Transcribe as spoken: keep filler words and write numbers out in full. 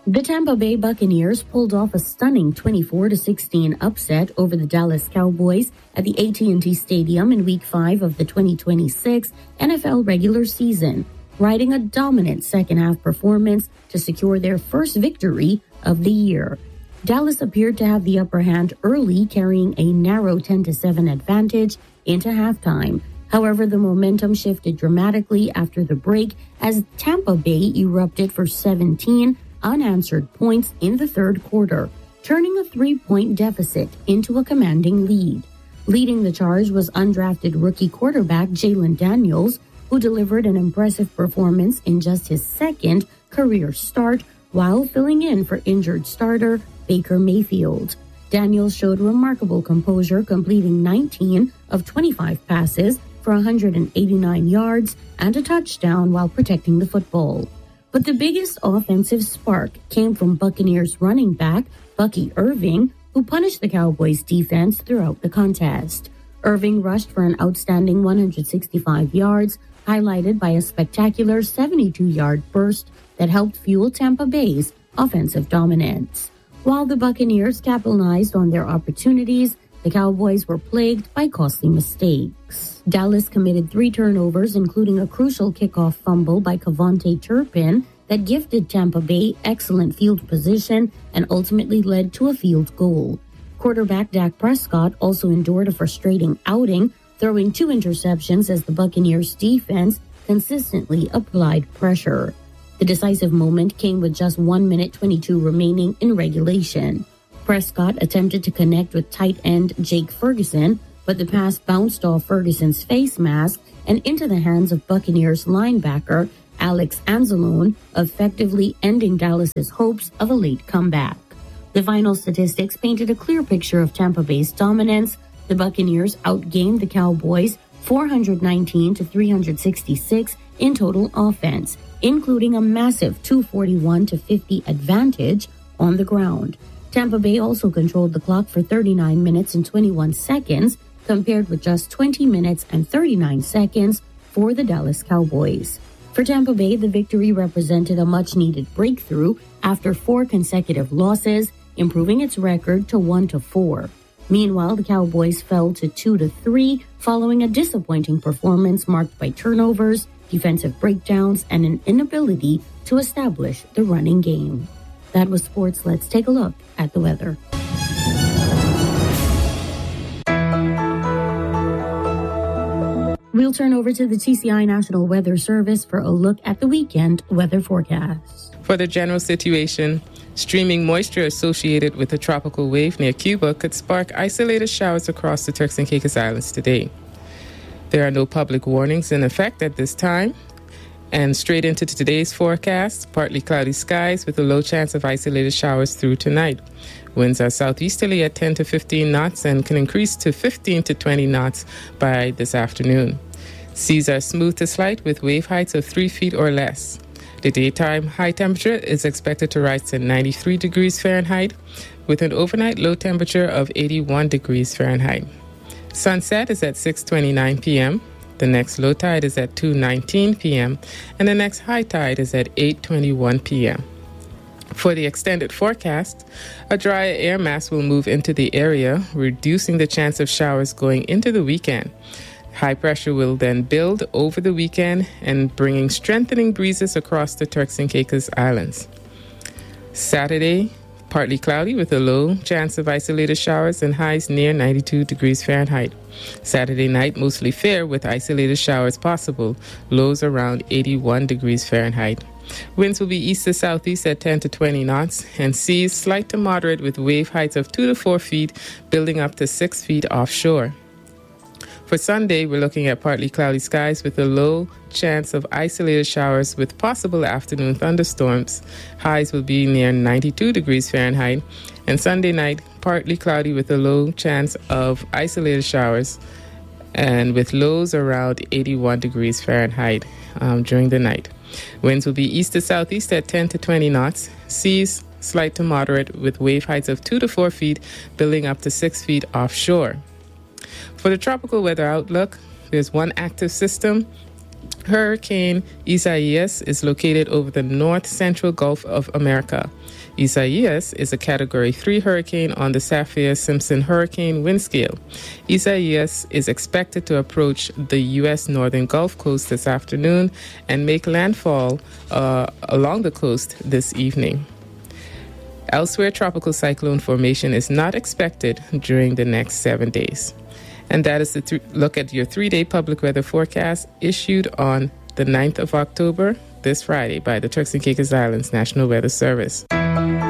The Tampa Bay Buccaneers pulled off a stunning twenty-four to sixteen upset over the Dallas Cowboys at the A T and T Stadium in Week five of the twenty twenty-six N F L regular season, riding a dominant second-half performance to secure their first victory of the year. Dallas appeared to have the upper hand early, carrying a narrow ten to seven advantage into halftime. However, the momentum shifted dramatically after the break as Tampa Bay erupted for seventeen unanswered points in the third quarter, turning a three-point deficit into a commanding lead. Leading the charge was undrafted rookie quarterback Jalen Daniels, who delivered an impressive performance in just his second career start while filling in for injured starter Baker Mayfield. Daniels showed remarkable composure, completing nineteen of twenty-five passes for one hundred eighty-nine yards and a touchdown while protecting the football. But the biggest offensive spark came from Buccaneers running back Bucky Irving, who punished the Cowboys' defense throughout the contest. Irving rushed for an outstanding one hundred sixty-five yards, highlighted by a spectacular seventy-two-yard burst that helped fuel Tampa Bay's offensive dominance. While the Buccaneers capitalized on their opportunities, the Cowboys were plagued by costly mistakes. Dallas committed three turnovers, including a crucial kickoff fumble by Cavonte Turpin that gifted Tampa Bay excellent field position and ultimately led to a field goal. Quarterback Dak Prescott also endured a frustrating outing, throwing two interceptions as the Buccaneers' defense consistently applied pressure. The decisive moment came with just one minute twenty-two remaining in regulation. Prescott attempted to connect with tight end Jake Ferguson, but the pass bounced off Ferguson's face mask and into the hands of Buccaneers linebacker Alex Anzalone, effectively ending Dallas's hopes of a late comeback. The final statistics painted a clear picture of Tampa Bay's dominance. The Buccaneers outgained the Cowboys four hundred nineteen to three hundred sixty-six in total offense, including a massive two forty-one to fifty advantage on the ground. Tampa Bay also controlled the clock for thirty-nine minutes and twenty-one seconds, compared with just twenty minutes and thirty-nine seconds for the Dallas Cowboys. For Tampa Bay, the victory represented a much-needed breakthrough after four consecutive losses, improving its record to one to four. Meanwhile, the Cowboys fell to two to three following a disappointing performance marked by turnovers, defensive breakdowns, and an inability to establish the running game. That was sports. Let's take a look at the weather. We'll turn over to the T C I National Weather Service for a look at the weekend weather forecast. For the general situation, streaming moisture associated with a tropical wave near Cuba could spark isolated showers across the Turks and Caicos Islands today. There are no public warnings in effect at this time. And straight into today's forecast, partly cloudy skies with a low chance of isolated showers through tonight. Winds are southeasterly at ten to fifteen knots and can increase to fifteen to twenty knots by this afternoon. Seas are smooth to slight with wave heights of three feet or less. The daytime high temperature is expected to rise to ninety-three degrees Fahrenheit with an overnight low temperature of eighty-one degrees Fahrenheit. Sunset is at six twenty-nine p.m. The next low tide is at two nineteen p.m. and the next high tide is at eight twenty-one p.m. For the extended forecast, a drier air mass will move into the area, reducing the chance of showers going into the weekend. High pressure will then build over the weekend and bringing strengthening breezes across the Turks and Caicos Islands. Saturday, partly cloudy with a low chance of isolated showers and highs near ninety-two degrees Fahrenheit. Saturday night, mostly fair with isolated showers possible, lows around eighty-one degrees Fahrenheit. Winds will be east to southeast at ten to twenty knots and seas slight to moderate with wave heights of two to four feet, building up to six feet offshore. For Sunday, we're looking at partly cloudy skies with a low chance of isolated showers with possible afternoon thunderstorms. Highs will be near ninety-two degrees Fahrenheit. And Sunday night, partly cloudy with a low chance of isolated showers and with lows around eighty-one degrees Fahrenheit um, during the night. Winds will be east to southeast at ten to twenty knots. Seas slight to moderate with wave heights of two to four feet, building up to six feet offshore. For the tropical weather outlook, there's one active system Hurricane Isaias is located over the north-central Gulf of America. Isaias is a Category three hurricane on the Saffir-Simpson hurricane wind scale. Isaias is expected to approach the U S northern Gulf Coast this afternoon and make landfall uh, along the coast this evening. Elsewhere, tropical cyclone formation is not expected during the next seven days. And that is the th- look at your three-day public weather forecast issued on the ninth of October, this Friday, by the Turks and Caicos Islands National Weather Service.